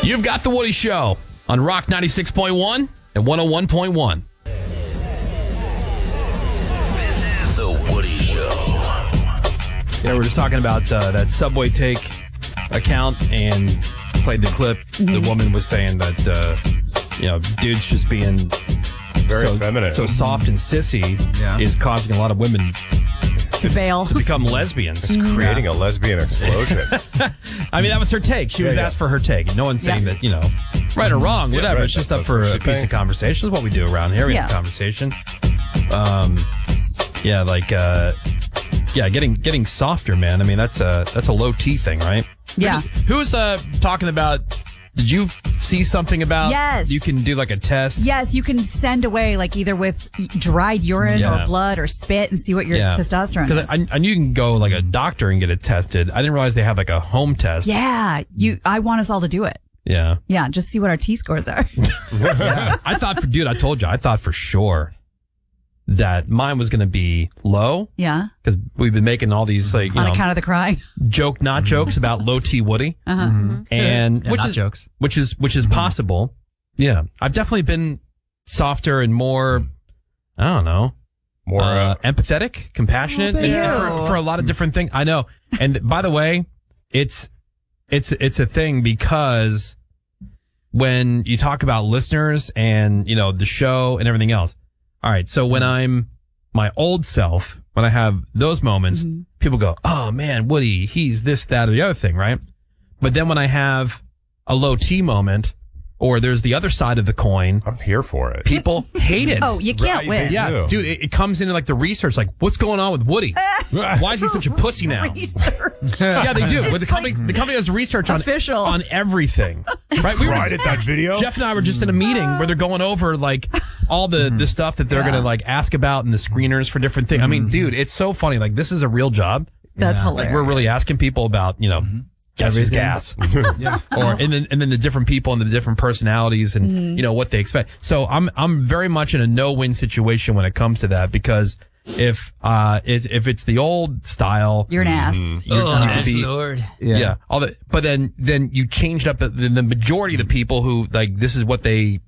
You've got The Woody Show on Rock 96.1 and 101.1. This is The Woody Show. Yeah, we're just talking about that Subway Take account and played the clip. The woman was saying that, dudes just being Very feminine. so soft and sissy is causing a lot of women Bail. to become lesbians. It's creating a lesbian explosion. I mean, that was her take. She was asked for her take. No one's saying that, right or wrong, whatever. right. It's just up That's for what she a piece of thinks. conversation. That's what we do around here. We have a conversation. Getting softer, man. I mean, that's a low T thing, right? Yeah. Who was talking about? Did you see something about? Yes. You can do like a test. Yes, you can send away like either with dried urine Yeah. or blood or spit and see what your testosterone is. Because I knew you can go like a doctor and get it tested. I didn't realize they have like a home test. Yeah, I want us all to do it. Yeah. Yeah, just see what our T scores are. I thought I told you, I thought for sure that mine was going to be low. Yeah, Because we've been making all these like, on account of the crying. not jokes about low T Woody. And Yeah, not jokes. which is possible. Yeah. I've definitely been softer and more, I don't know, More empathetic, compassionate and for a lot of different things. I know. And by the way, it's a thing because when you talk about listeners and, the show and everything else. All right. So when I'm my old self, when I have those moments, people go, oh man, Woody, he's this, that, or the other thing. Right. But then when I have a low T moment, or there's the other side of the coin, I'm here for it. people hate it. Oh, you can't Right, win. they Yeah, do. dude, it comes into like the research, like what's going on with Woody? Why is he such a pussy now? Research. Yeah, they do. But It's like the company does research official. on everything, right? We Right at that video. Jeff and I were just in a meeting where they're going over like all the stuff that they're gonna like ask about and the screeners for different things. I mean, dude, it's so funny. Like this is a real job. That's hilarious. Like we're really asking people about guess who's gas, or and then the different people and the different personalities and what they expect. So I'm very much in a no-win situation when it comes to that because if it's the old style, You're an ass. you could be- Lord. yeah. All the, but then you changed up the majority of the people who like this is what they